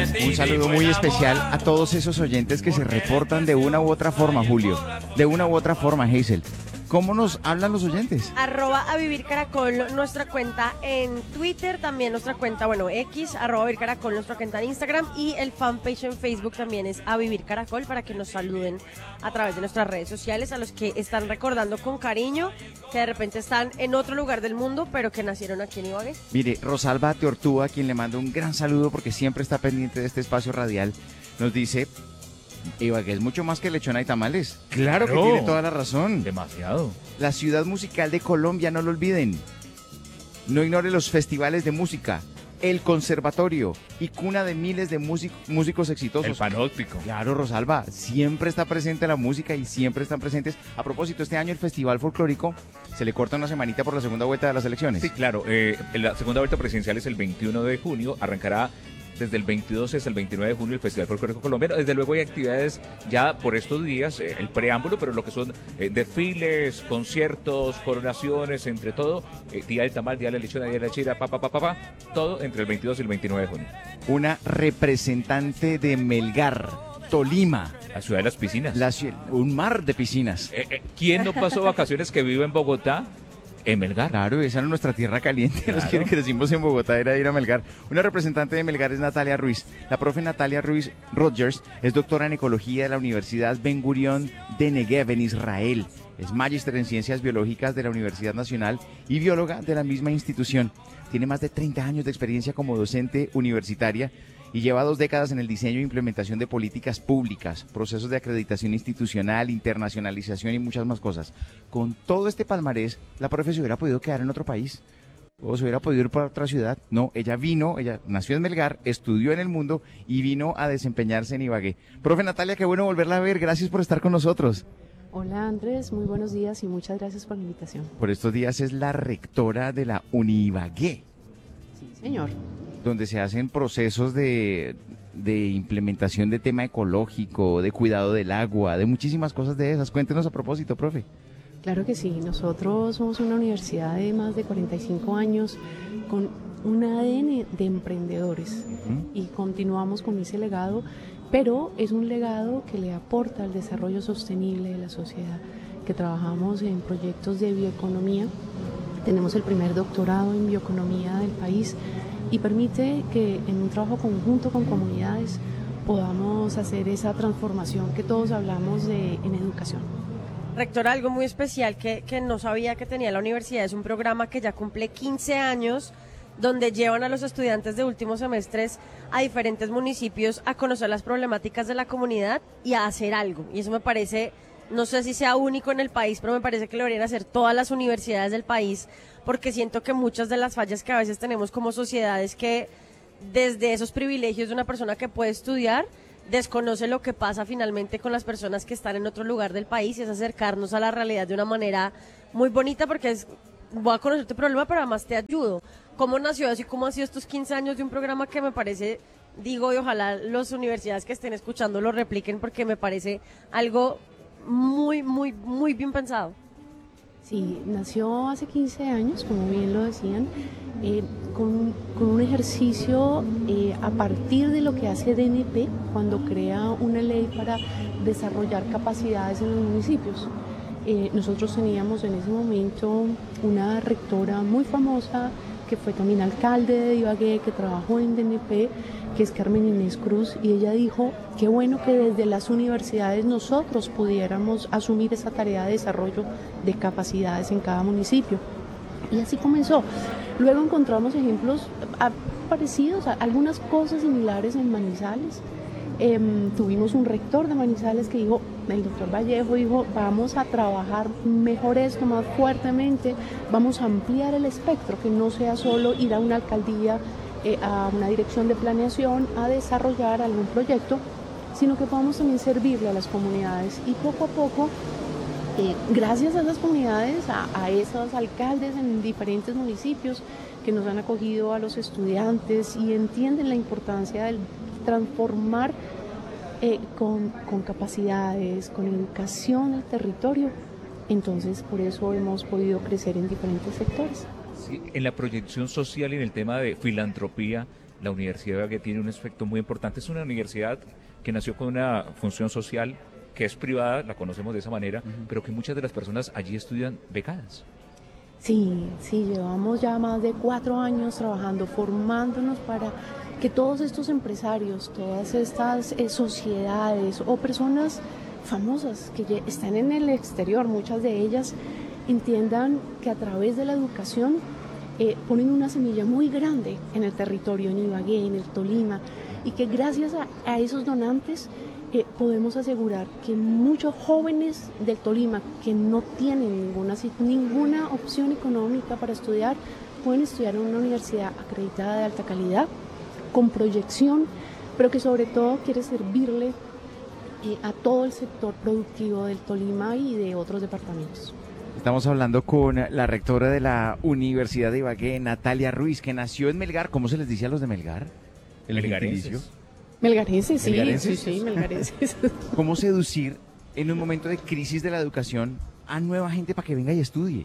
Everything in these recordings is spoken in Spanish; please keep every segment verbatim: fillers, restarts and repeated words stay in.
Un saludo muy especial a todos esos oyentes que se reportan de una u otra forma, Julio. De una u otra forma, Hazel. ¿Cómo nos hablan los oyentes? Arroba a Vivir Caracol, nuestra cuenta en Twitter, también nuestra cuenta, bueno, X, arroba a Vivir Caracol, nuestra cuenta en Instagram, y el fanpage en Facebook también es A Vivir Caracol, para que nos saluden a través de nuestras redes sociales, a los que están recordando con cariño, que de repente están en otro lugar del mundo, pero que nacieron aquí en Ibagué. Mire, Rosalba Teortúa, quien le mando un gran saludo porque siempre está pendiente de este espacio radial, nos dice: Ibagué es mucho más que lechona y tamales. Claro, claro que tiene toda la razón. Demasiado. La ciudad musical de Colombia, no lo olviden. No ignore los festivales de música, el conservatorio y cuna de miles de músic- músicos exitosos. El panóptico. Claro, Rosalba, siempre está presente la música y siempre están presentes. A propósito, este año el Festival Folclórico se le corta una semanita por la segunda vuelta de las elecciones. Sí, claro. Eh, la segunda vuelta presidencial es el veintiuno de junio. Arrancará desde el veintidós hasta el veintinueve de junio el Festival Folclórico Colombiano. Desde luego hay actividades ya por estos días, eh, el preámbulo, pero lo que son eh, desfiles, conciertos, coronaciones, entre todo, eh, día del tamal, día de la lechona, día de la chira, pa, pa, pa, pa, pa, todo entre el veintidós y el veintinueve de junio. Una representante de Melgar, Tolima. La ciudad de las piscinas. La, un mar de piscinas. Eh, eh, ¿Quién no pasó vacaciones que vive en Bogotá? En Melgar. Claro, esa era nuestra tierra caliente. Claro. Los que crecimos en Bogotá era ir a Melgar. Una representante de Melgar es Natalia Ruiz. La profe Natalia Ruiz Rodgers es doctora en ecología de la Universidad Ben Gurion de Negev en Israel. Es magíster en ciencias biológicas de la Universidad Nacional y bióloga de la misma institución. Tiene más de treinta años de experiencia como docente universitaria y lleva dos décadas en el diseño e implementación de políticas públicas, procesos de acreditación institucional, internacionalización y muchas más cosas. Con todo este palmarés, la profe se hubiera podido quedar en otro país o se hubiera podido ir para otra ciudad. No, ella vino, ella nació en Melgar, estudió en el mundo y vino a desempeñarse en Ibagué. Profe Natalia, qué bueno volverla a ver, gracias por estar con nosotros. Hola Andrés, muy buenos días y muchas gracias por la invitación. Por estos días es la rectora de la Unibagué. Sí, señor. Donde se hacen procesos de, de implementación de tema ecológico, de cuidado del agua, de muchísimas cosas de esas. Cuéntenos a propósito, profe. Claro que sí, nosotros somos una universidad de más de cuarenta y cinco años con un A D N de emprendedores uh-huh. y continuamos con ese legado, pero es un legado que le aporta al desarrollo sostenible de la sociedad, que trabajamos en proyectos de bioeconomía, tenemos el primer doctorado en bioeconomía del país, y permite que en un trabajo conjunto con comunidades podamos hacer esa transformación que todos hablamos de en educación. Rectora, algo muy especial que, que no sabía que tenía la universidad es un programa que ya cumple quince años, donde llevan a los estudiantes de últimos semestres a diferentes municipios a conocer las problemáticas de la comunidad y a hacer algo. Y eso me parece, no sé si sea único en el país, pero me parece que lo deberían hacer todas las universidades del país, porque siento que muchas de las fallas que a veces tenemos como sociedad es que desde esos privilegios de una persona que puede estudiar, desconoce lo que pasa finalmente con las personas que están en otro lugar del país, y es acercarnos a la realidad de una manera muy bonita, porque es, voy a conocer tu problema, pero además te ayudo. ¿Cómo nació eso y cómo han sido estos quince años de un programa que me parece, digo, y ojalá las universidades que estén escuchando lo repliquen, porque me parece algo muy, muy, muy bien pensado? Sí, nació hace quince años, como bien lo decían, eh, con, con un ejercicio eh, a partir de lo que hace D N P cuando crea una ley para desarrollar capacidades en los municipios. Eh, nosotros teníamos en ese momento una rectora muy famosa que fue también alcalde de Ibagué, que trabajó en D N P, que es Carmen Inés Cruz, y ella dijo, qué bueno que desde las universidades nosotros pudiéramos asumir esa tarea de desarrollo de capacidades en cada municipio. Y así comenzó. Luego encontramos ejemplos parecidos, algunas cosas similares en Manizales. Eh, tuvimos un rector de Manizales que dijo, el doctor Vallejo dijo, vamos a trabajar mejor esto, más fuertemente, vamos a ampliar el espectro, que no sea solo ir a una alcaldía, eh, a una dirección de planeación, a desarrollar algún proyecto, sino que podamos también servirle a las comunidades. Y poco a poco, eh, gracias a esas comunidades, a, a esos alcaldes en diferentes municipios que nos han acogido a los estudiantes y entienden la importancia del transformar eh, con, con capacidades, con educación el territorio, entonces por eso hemos podido crecer en diferentes sectores. Sí, en la proyección social y en el tema de filantropía, la Universidad de Ibagué tiene un aspecto muy importante. Es una universidad que nació con una función social que es privada, la conocemos de esa manera, uh-huh. pero que muchas de las personas allí estudian becadas. Sí, sí, llevamos ya más de cuatro años trabajando, formándonos para que todos estos empresarios, todas estas eh, sociedades o personas famosas que ya están en el exterior, muchas de ellas entiendan que a través de la educación eh, ponen una semilla muy grande en el territorio, en Ibagué, en el Tolima, y que gracias a, a esos donantes eh, podemos asegurar que muchos jóvenes del Tolima que no tienen ninguna, ninguna opción económica para estudiar, pueden estudiar en una universidad acreditada de alta calidad, con proyección, pero que sobre todo quiere servirle eh, a todo el sector productivo del Tolima y de otros departamentos. Estamos hablando con la rectora de la Universidad de Ibagué, Natalia Ruiz, que nació en Melgar. ¿Cómo se les dice a los de Melgar? ¿El melgarenses? Melgarenses, sí, ¿Melgarenses? sí, sí, melgarenses. ¿Cómo seducir en un momento de crisis de la educación a nueva gente para que venga y estudie?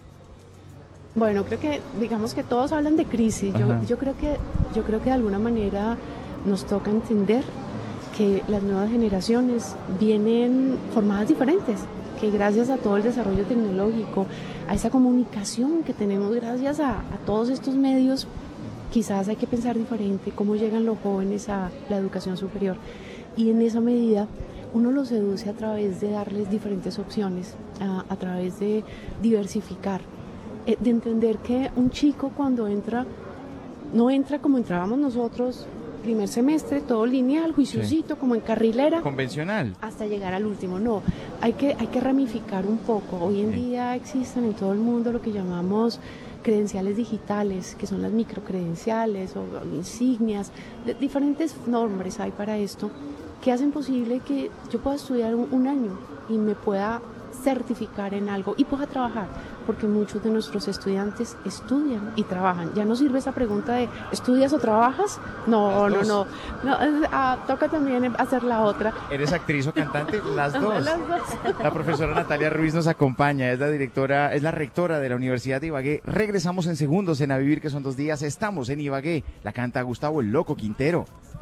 Bueno, creo que, digamos que todos hablan de crisis. Yo, yo creo que, yo creo que de alguna manera nos toca entender que las nuevas generaciones vienen formadas diferentes, que gracias a todo el desarrollo tecnológico, a esa comunicación que tenemos gracias a, a todos estos medios, quizás hay que pensar diferente cómo llegan los jóvenes a la educación superior. Y en esa medida uno los seduce a través de darles diferentes opciones, a, a través de diversificar, eh, de entender que un chico cuando entra, no entra como entrábamos nosotros, primer semestre, todo lineal, juiciosito, sí. como en carrilera. Convencional. Hasta llegar al último. No, hay que, hay que ramificar un poco. Hoy en sí. día existen en todo el mundo lo que llamamos credenciales digitales, que son las microcredenciales o insignias, de, diferentes nombres hay para esto, que hacen posible que yo pueda estudiar un, un año y me pueda certificar en algo y pueda trabajar, porque muchos de nuestros estudiantes estudian y trabajan. Ya no sirve esa pregunta de ¿estudias o trabajas? No, no, no, no. Ah, toca también hacer la otra. ¿Eres actriz o cantante? Las dos. Las dos. La profesora Natalia Ruiz nos acompaña, es la directora, es la rectora de la Universidad de Ibagué. Regresamos en segundos en A Vivir, que son dos días. Estamos en Ibagué. La canta Gustavo el Loco Quintero.